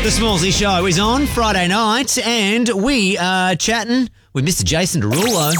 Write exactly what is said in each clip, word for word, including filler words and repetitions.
The Smallsy Show is on Friday night, and we are chatting with Mister Jason Derulo.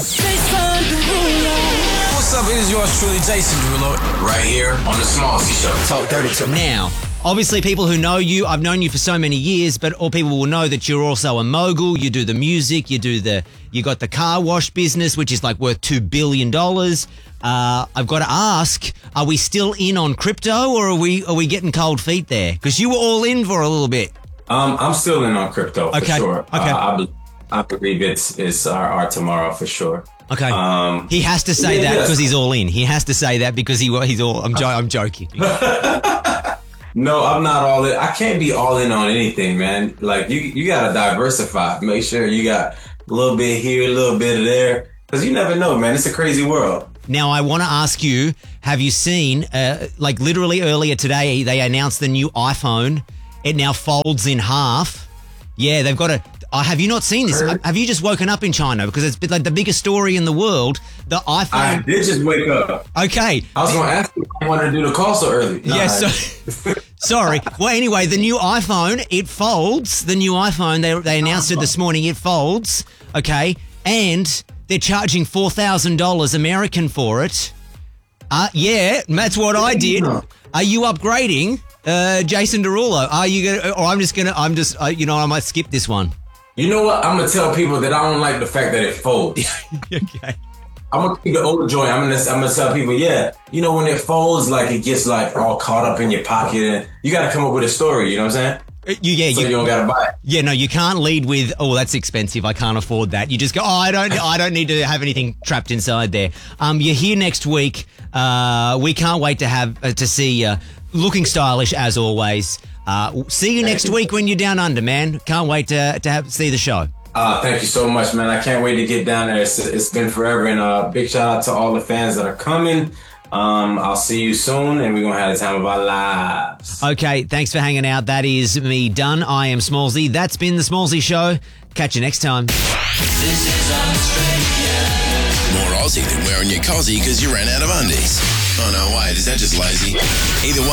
What's up? It is yours truly, Jason Derulo, right here on The Smallsy Show. Talk dirty to me. Now, obviously people who know you, I've known you for so many years, but all people will know that you're also a mogul. You do the music, you do the, you got the car wash business, which is like worth two billion dollars. Uh, I've got to ask, are we still in on crypto, or are we are we getting cold feet there? Because you were all in for a little bit. Um, I'm still in on crypto for Okay. sure. Okay. Uh, I, be- I believe it's it's our, our tomorrow for sure. Okay. Um, he has to say yeah, that yes. because he's all in. He has to say that because he he's all. I'm jo- I'm joking. No, I'm not all in. I can't be all in on anything, man. Like you, you gotta diversify. Make sure you got a little bit here, a little bit of there, because you never know, man. It's a crazy world. Now, I want to ask you: have you seen, uh, like, literally earlier today, they announced the new iPhone. It now folds in half. Yeah, they've got a. Uh, have you not seen this? Heard. Have you just woken up in China? Because it's been like the biggest story in the world. The I iPhone. did just wake up. Okay. I was gonna ask you if you wanted to do the call so early. Nah, Yes. I- so, sorry. Well, anyway, the new iPhone, it folds. The new iPhone, they they announced it this morning. It folds. Okay, and they're charging four thousand dollars American for it. Uh, yeah, that's what I did. Are you upgrading, uh, Jason Derulo? Are you gonna? Or I'm just gonna. I'm just. Uh, you know, I might skip this one. You know what? I'm gonna tell people that I don't like the fact that it folds. Okay. I'm gonna keep the old joint. I'm gonna I'm gonna tell people, yeah, you know, when it folds, like it gets like all caught up in your pocket, and you got to come up with a story. You know what I'm saying? Uh, You, yeah, So you, you don't gotta buy it. yeah, no, you can't lead with, oh, that's expensive, I can't afford that. You just go, oh, I don't, I don't need to have anything trapped inside there. Um, you're here next week. Uh, we can't wait to have uh, to see you, looking stylish as always. Uh, see you next week when you're down under, man. Can't wait to to have, see the show. Uh, thank you so much, man. I can't wait to get down there. It's, it's been forever, and uh, big shout out to all the fans that are coming. Um, I'll see you soon, and we're gonna have the time of our lives. Okay, thanks for hanging out. That is me done. I am Smallsy. That's been the Smallsy Show. Catch you next time. This is Australia. More Aussie than wearing your cozzy because you ran out of undies. Oh no, wait, is that just lazy? Either way.